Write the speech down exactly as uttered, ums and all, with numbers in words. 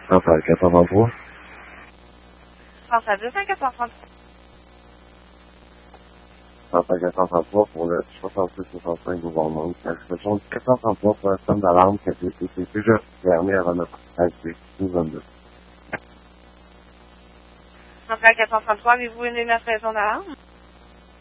Raphaël quatre cent vingt-trois. François deux cent quatre cent trente-trois. Raphaël quatre cent trente-trois pour le soixante-six soixante-cinq gouvernement. La réception du quatre cent trente-trois pour la somme d'alarme qui a été déjà fermée avant notre activité douze vingt-deux. François quatre cent trente-trois, avez-vous une neuf raisons d'alarme?